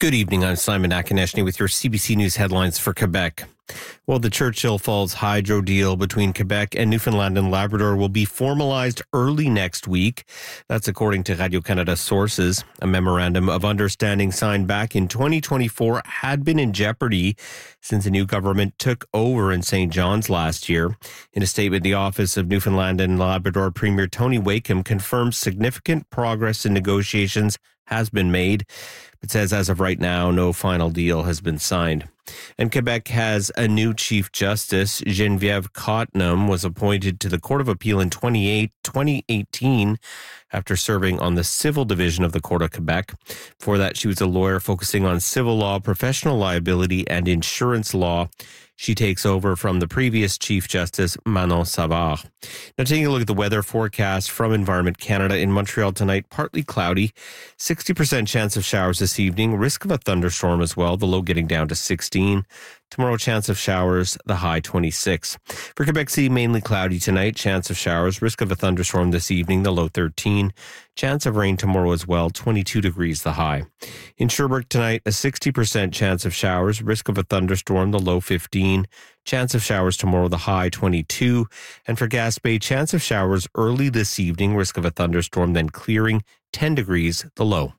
Good evening. I'm Simon Akineshny with your CBC News headlines for Quebec. Well, the Churchill Falls hydro deal between Quebec and Newfoundland and Labrador will be formalized early next week. That's according to Radio-Canada sources. A memorandum of understanding signed back in 2024 had been in jeopardy since a new government took over in St. John's last year. In a statement, the Office of Newfoundland and Labrador Premier Tony Wakeham confirms significant progress in negotiations has been made. It says as of right now, no final deal has been signed. And Quebec has a new Chief Justice. Geneviève Cottenham was appointed to the Court of Appeal in 2018 after serving on the Civil Division of the Court of Quebec. Before that, she was a lawyer focusing on civil law, professional liability, and insurance law. She takes over from the previous Chief Justice, Manon Savard. Now, taking a look at the weather forecast from Environment Canada. In Montreal tonight, partly cloudy, 60% chance of showers this evening, risk of a thunderstorm as well, the low getting down to 16. Tomorrow, chance of showers, the high 26. For Quebec City, mainly cloudy tonight, chance of showers, risk of a thunderstorm this evening, the low 13. Chance of rain tomorrow as well, 22 degrees the high. In Sherbrooke tonight, a 60% chance of showers, risk of a thunderstorm, the low 15. Chance of showers tomorrow, the high 22. And for Gaspé, chance of showers early this evening, risk of a thunderstorm, then clearing, 10 degrees the low.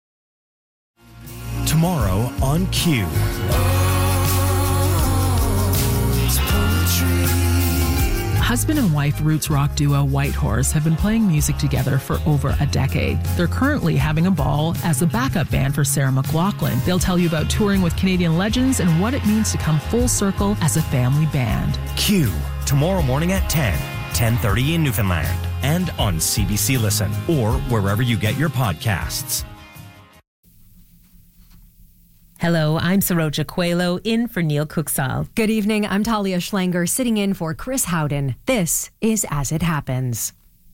Tomorrow on Q. Husband and wife roots rock duo Whitehorse have been playing music together for over a decade. They're currently having a ball as a backup band for Sarah McLachlan. They'll tell you about touring with Canadian legends and what it means to come full circle as a family band. Q, tomorrow morning at 10:30 in Newfoundland, and on CBC Listen or wherever you get your podcasts. Hello, I'm Saroja Coelho, in for Neil Cooksall. Good evening, I'm Talia Schlanger, sitting in for Chris Howden. This is As It Happens.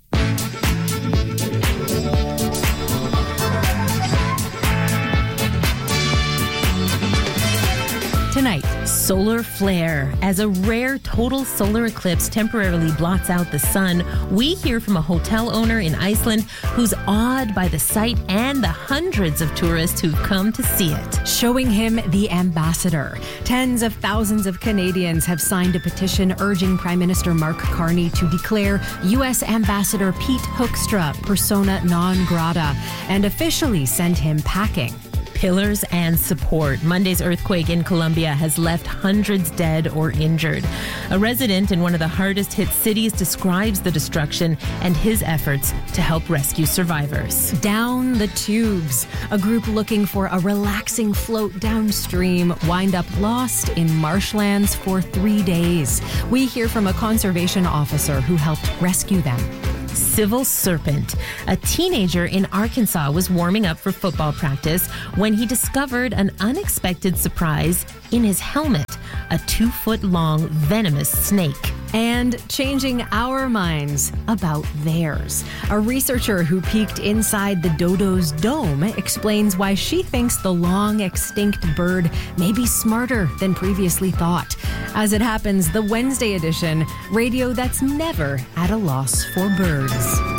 Tonight, solar flare. As a rare total solar eclipse temporarily blots out the sun, we hear from a hotel owner in Iceland who's awed by the sight and the hundreds of tourists who've come to see it. Showing him the ambassador. Tens of thousands of Canadians have signed a petition urging Prime Minister Mark Carney to declare U.S. Ambassador Pete Hoekstra persona non grata and officially send him packing. Pillars and support. Monday's earthquake in Colombia has left hundreds dead or injured. A resident in one of the hardest hit cities describes the destruction and his efforts to help rescue survivors. Down the tubes. A group looking for a relaxing float downstream wind up lost in marshlands for 3 days. We hear from a conservation officer who helped rescue them. Civil serpent. A teenager in Arkansas was warming up for football practice when he discovered an unexpected surprise in his helmet, a 2-foot-long venomous snake. And changing our minds about theirs. A researcher who peeked inside the dodo's dome explains why she thinks the long extinct bird may be smarter than previously thought. As It Happens, the Wednesday edition, radio that's never at a loss for birds.